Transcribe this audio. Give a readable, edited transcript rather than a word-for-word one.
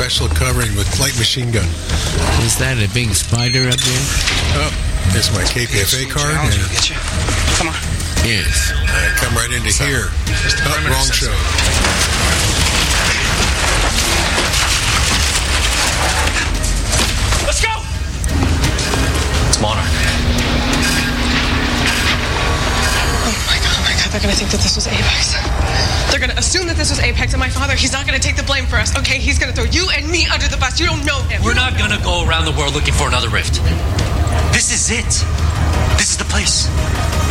special covering with light machine gun. Is that a big spider up there? Oh, here's my KPFA card. Get you. Come on. Yes. Come right into here. Oh, wrong show. Let's go! It's Monarch. Oh my god, they're gonna think that this was Apex. They're gonna assume that this was Apex, and my father, he's not gonna take the blame for us, okay? He's gonna throw you and me under the bus. You don't know him. We're not gonna go around the world looking for another rift. This is it. This is the place.